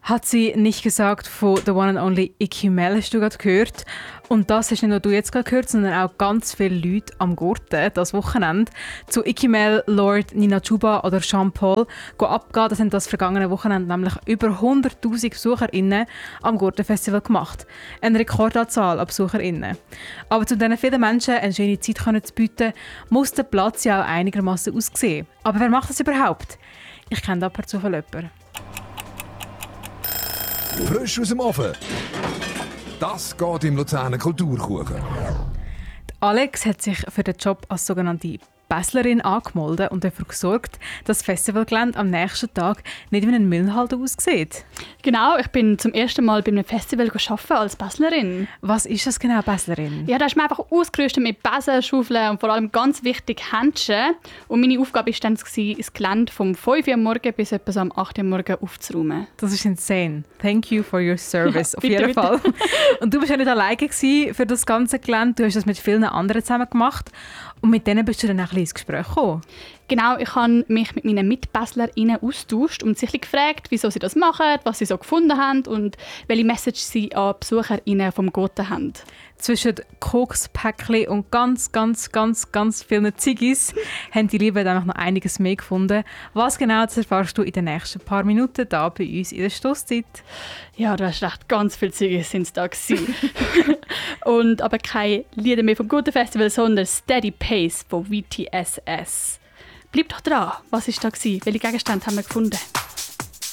Hat sie nicht gesagt von The One and Only Icky Mel, hast du gerade gehört. Und das hast nicht nur du jetzt gerade gehört, sondern auch ganz viele Leute am Gurten das Wochenende. Zu Icky Mel, Lord, Nina Chuba oder Jean Paul abgehen. Das haben das vergangene Wochenende nämlich über 100'000 BesucherInnen am Gurtenfestival gemacht. Eine Rekordanzahl an BesucherInnen. Aber um diesen vielen Menschen eine schöne Zeit zu bieten, muss der Platz ja auch einigermaßen aussehen. Aber wer macht das überhaupt? Ich kenne da per Zufall jemanden. Frisch aus dem Ofen. Das geht im Luzerner Kulturkuchen. Alex hat sich für den Job als sogenannte Bässlerin angemeldet und dafür gesorgt, dass das Festivalgelände am nächsten Tag nicht wie ein Müllhalde aussieht. Genau, ich bin zum ersten Mal bei einem Festival arbeiten als Bässlerin. Was ist das genau, Bässlerin? Ja, da ist man einfach ausgerüstet mit Besen, Schaufeln und vor allem ganz wichtig Händchen. Und meine Aufgabe war dann, das Gelände vom 5 Uhr am Morgen bis etwa so am 8 Uhr am Morgen aufzuräumen. Das ist insane. Thank you for your service, ja, auf jeden bitte. Fall. Und du bist ja nicht alleine gewesen für das ganze Gelände. Du hast das mit vielen anderen zusammen gemacht. Und mit denen bist du dann ein bisschen ins Gespräch gekommen. Genau, ich habe mich mit meinen MitbässlerInnen austauscht und sich gefragt, wieso sie das machen, was sie so gefunden haben und welche Message sie an BesucherInnen vom Gurten haben. Zwischen Kokspäckchen und ganz vielen Ziggis haben die Lieben dann noch einiges mehr gefunden. Was genau, das erfährst du in den nächsten paar Minuten hier bei uns in der Stosszeit. Ja, du hast recht, ganz viele Ziggis sind es da gewesen. Und aber keine Lieder mehr vom Gurtenfestival, sondern Steady Pace von WTSS. Bleib doch dran, was war da gewesen? Welche Gegenstände haben wir gefunden?